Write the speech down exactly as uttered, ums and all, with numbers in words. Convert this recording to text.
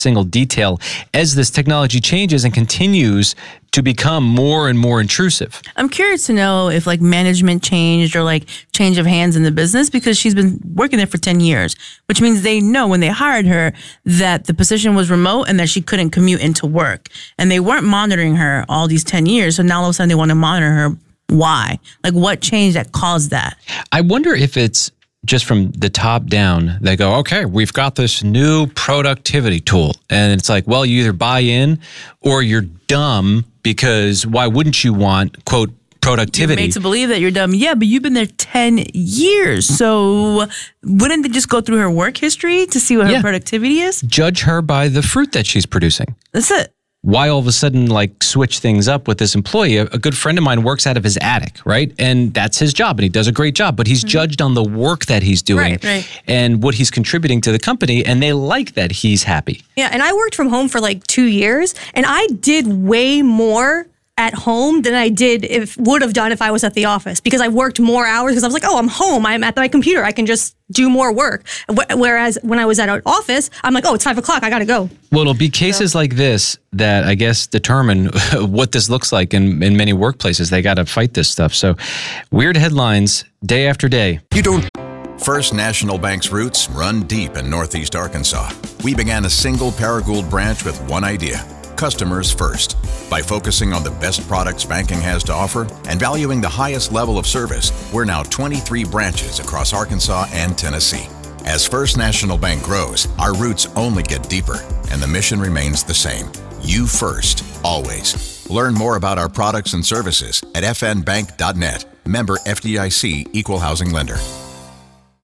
single detail as this technology changes and continues to become more and more intrusive. I'm curious to know if like management changed or like change of hands in the business, because she's been working there for ten years, which means they know when they hired her that the position was remote and that she couldn't commute into work. And they weren't monitoring her all these ten years. So now all of a sudden they want to monitor her. Why? Like what changed that caused that? I wonder if it's just from the top down. They go, okay, we've got this new productivity tool. And it's like, well, you either buy in or you're dumb, because why wouldn't you want, quote, productivity? You're made to believe that you're dumb. Yeah, but you've been there ten years. So wouldn't they just go through her work history to see what her Yeah. productivity is? Judge her by the fruit that she's producing. That's it. Why all of a sudden like switch things up with this employee? A, a good friend of mine works out of his attic, right? And that's his job, and he does a great job, but he's mm-hmm. judged on the work that he's doing right, right. and what he's contributing to the company, and they like that he's happy. Yeah, and I worked from home for like two years, and I did way more at home than I did if would have done if I was at the office, because I worked more hours because I was like, oh, I'm home, I'm at my computer, I can just do more work. Whereas when I was at an office, I'm like, oh, it's five o'clock, I gotta go. Well, it'll be cases so. like this that I guess determine what this looks like in, in many workplaces. They got to fight this stuff. So weird headlines day after day. You don't. First National Bank's roots run deep in Northeast Arkansas. We began a single Paragould branch with one idea: customers first. By focusing on the best products banking has to offer and valuing the highest level of service, we're now twenty-three branches across Arkansas and Tennessee. As First National Bank grows, our roots only get deeper, and the mission remains the same: you first, always. Learn more about our products and services at f n bank dot net. Member F D I C, Equal Housing Lender.